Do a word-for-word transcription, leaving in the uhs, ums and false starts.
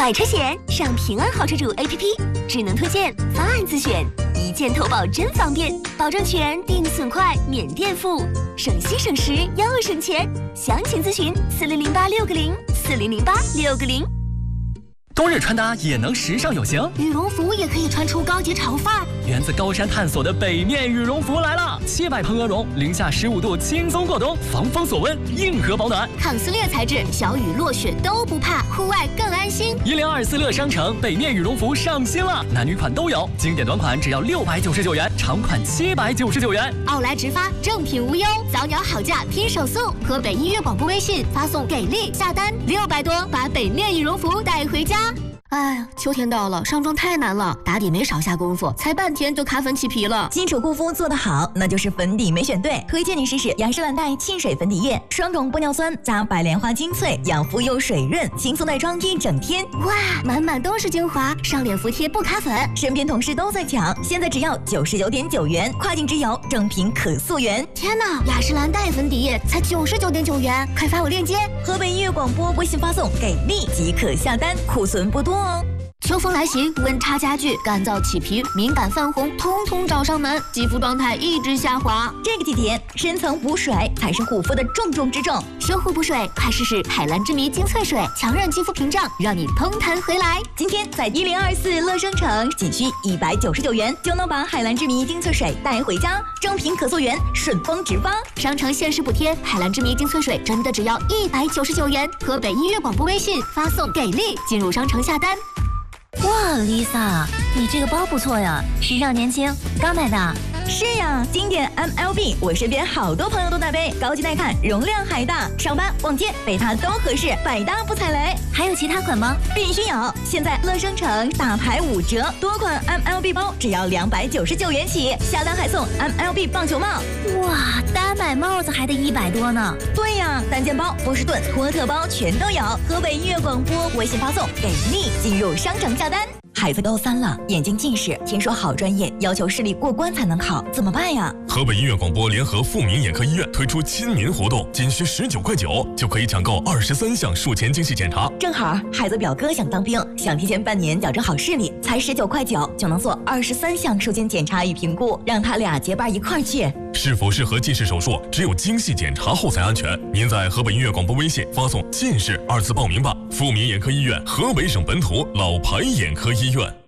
买车险上平安好车主 A P P， 智能推荐，方案自选，一键投保真方便，保证全，定损快，免垫付，省心省时又省钱。详情咨询四零零八六个零四零零八六个零。 冬日穿搭也能时尚有型， 羽绒服也可以穿出高级潮范儿。 源自高山探索的北面羽绒服来了，七百蓬鹅绒，零下十五度轻松过冬，防风锁温，硬核保暖， 抗撕裂材质，小雨落雪都不怕，户外更安心。 一零二四乐商城北面羽绒服上新了，男女款都有，经典短款只要六百九十九元，长款七百九十九元。 奥莱直发，正品无忧，早鸟好价拼手速。河北音乐广播微信发送给力下单六百多，把北面羽绒服带回家。哎呀，秋天到了，上妆太难了，打底没少下功夫，才半天就卡粉起皮了。 基础护肤做得好，那就是粉底没选对。推荐你试试雅诗兰黛沁水粉底液，双种玻尿酸加白莲花精粹，养肤又水润，轻松带妆一整天。 哇，满满都是精华，上脸服帖不卡粉。 身边同事都在抢，现在只要九十九点九元，跨境直邮，正品可溯源。 天哪，雅诗兰黛粉底液才九十九点九元，快发我链接。 河北音乐广播微信发送给力即可下单，库存不多。 秋风来袭，温差加剧，干燥起皮、敏感泛红，通通找上门，肌肤状态一直下滑。 这个季节，深层补水才是护肤的重中之重。 修护补水，快试试海蓝之谜精粹水，强韧肌肤屏障，让你通弹回来。 今天在一零二四乐商城，仅需一百九十九元就能把海蓝之谜精粹水带回家，正品可溯源，顺丰直发。 商城限时补贴，海蓝之谜精粹水真的只要一百九十九元。河北音乐广播微信发送给力，进入商城下单。 哇 ，Lisa， 你这个包不错呀，时尚年轻，刚买的。 是呀，经典 M L B， 我身边好多朋友都带背，高级耐看，容量还大，上班逛街背它都合适，百搭不踩雷。 还有其他款吗？ 必须有！现在乐商城大牌五折，多款 M L B 包只要两百九十九元起，下单还送 M L B 棒球帽。 哇，单买帽子还得一百多呢。 对呀，单肩包、波士顿、托特包全都有。河北音乐广播微信发送给力，进入商城下单。孩子高三了，眼睛近视，听说好专业要求视力过关才能考，怎么办呀？ 河北音乐广播联合富民眼科医院推出亲民活动，仅需十九块九就可以抢购二十三项术前精细检查。 正好孩子表哥想当兵，想提前半年矫正好视力，才十九块九就能做二十三项术前检查与评估，让他俩结伴一块儿去。 是否适合近视手术，只有精细检查后才安全。您在河北音乐广播微信发送“近视”二字报名吧。富民眼科医院，河北省本土老牌眼科医院。